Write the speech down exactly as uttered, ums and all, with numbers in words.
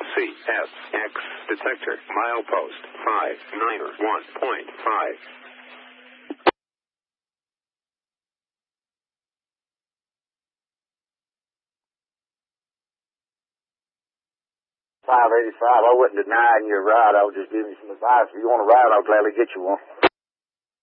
C S X detector milepost five nine one point five. five eighty-five. I wasn't denying your ride. I was just giving you some advice. If you want a ride, I'll gladly get you one.